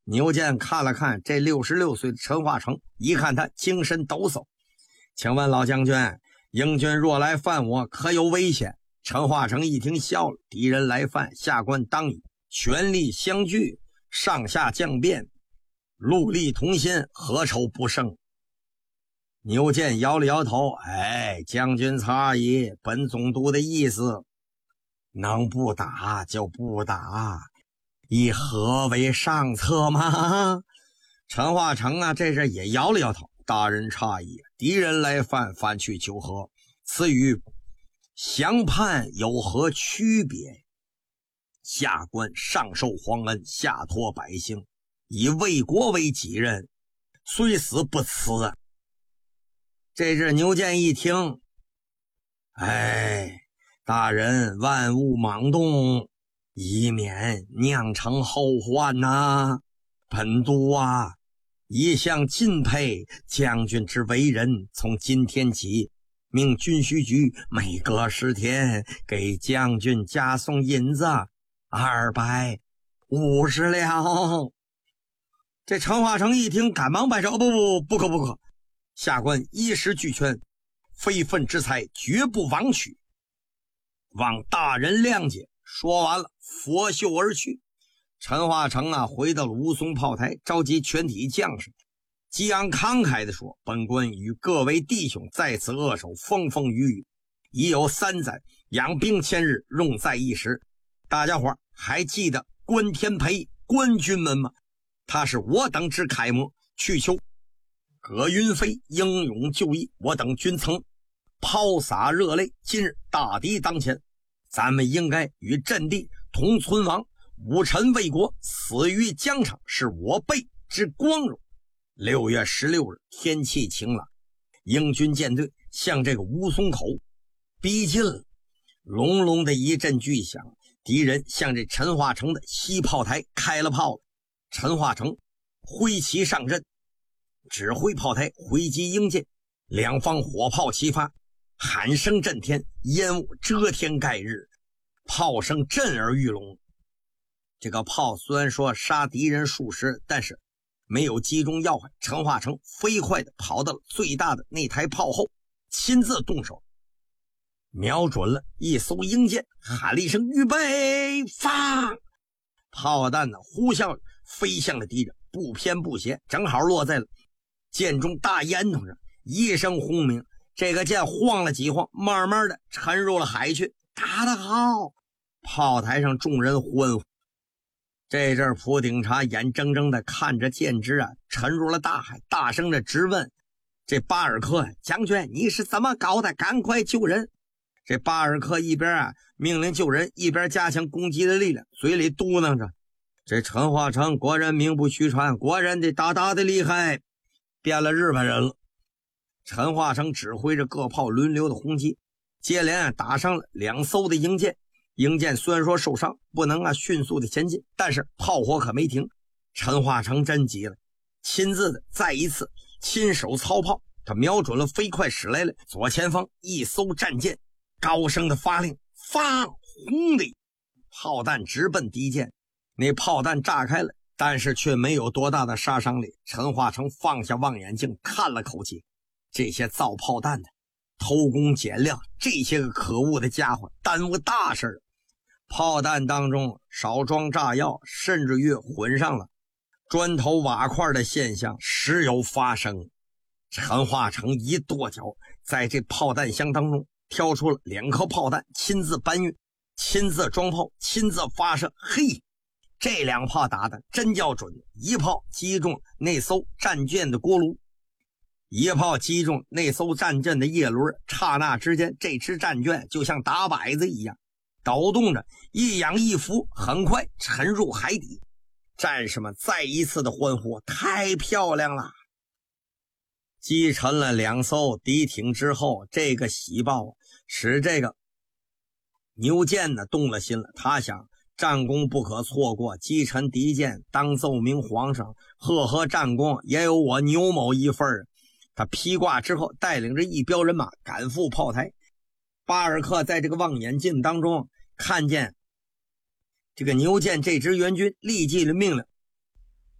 牛健看了看这66岁的陈化成，一看他精神抖擞，请问老将军，英军若来犯我，可有危险？陈化成一听笑了，敌人来犯，下官当以全力相拒，上下将变，戮力同心，何愁不胜？牛健摇了摇头，将军差矣，本总督的意思，能不打就不打，以和为上策吗？陈化成啊，这时也摇了摇头，大人诧异，敌人来犯，反去求和，此与降叛有何区别？下官上受皇恩，下托百姓，以为国为己任，虽死不辞啊！这只牛健一听，大人万勿莽动，以免酿成后患呐。本督啊，一向敬佩将军之为人，从今天起，命军需局每隔10天给将军加送银子250两。这陈化成一听，赶忙摆手，不可，下官衣食俱全，非分之财绝不枉取，望大人谅解。说完了，拂袖而去。陈化成啊，回到了吴淞炮台，召集全体将士，激昂慷慨地说：本官与各位弟兄在此扼守，风风雨雨，已有3载，养兵千日，用在一时。大家伙还记得关天培关军们吗？他是我等之楷模，去求葛云飞英勇就义，我等均曾抛洒热泪。今日大敌当前，咱们应该与阵地同存亡，武臣为国，死于疆场，是我辈之光荣。6月16日，天气晴朗，英军舰队向这个吴淞口逼近了。隆隆的一阵巨响，敌人向这陈化成的西炮台开了炮了。陈化成挥旗上阵，指挥炮台回击英舰，两方火炮齐发，喊声震天，烟雾遮天盖日，炮声震耳欲聋。这个炮虽然说杀敌人数十，但是没有击中要害。陈化成飞快地跑到了最大的那台炮后，亲自动手瞄准了一艘英舰，喊了一声预备放，炮弹呢呼啸飞向了敌人，不偏不斜，正好落在了舰中大烟囱上。一声轰鸣，这个舰晃了几晃，慢慢的沉入了海去。打得好！炮台上众人欢呼。这阵蒲鼎茶眼睁睁的看着舰只啊沉入了大海，大声的质问这巴尔克：将军，你是怎么搞的？赶快救人！这巴尔克一边命令救人，一边加强攻击的力量，嘴里嘟囔着：这陈化成果然名不虚传，果然得打的厉害，变了日本人了。陈化成指挥着各炮轮流的轰击，接连打伤了2艘的英舰。英舰虽然说受伤，不能迅速的前进，但是炮火可没停。陈化成真急了，亲自的再一次亲手操炮，他瞄准了飞快驶来了左前方一艘战舰，高声的发令：发！轰的炮弹直奔敌舰。那炮弹炸开了，但是却没有多大的杀伤力。陈化成放下望远镜看了口气，这些造炮弹的偷工减料，这些个可恶的家伙耽误大事。炮弹当中少装炸药，甚至于混上了砖头瓦块的现象时有发生。陈化成一跺脚，在这炮弹箱当中挑出了2颗炮弹，亲自搬运，亲自装炮，亲自发射。嘿，这2炮打的真叫准，一炮击中那艘战舰的锅炉，一炮击中那艘战舰的叶轮，刹那之间这支战舰就像打摆子一样抖动着，一仰一伏，很快沉入海底。战士们再一次的欢呼：太漂亮了！击沉了2艘敌艇之后，这个喜报使这个牛健呢动了心了。他想，战功不可错过，击沉敌舰，当奏明皇上，赫赫战功，也有我牛某一份。他披挂之后，带领着一彪人马赶赴炮台。巴尔克在这个望远镜当中看见这个牛舰这支援军，立即的命令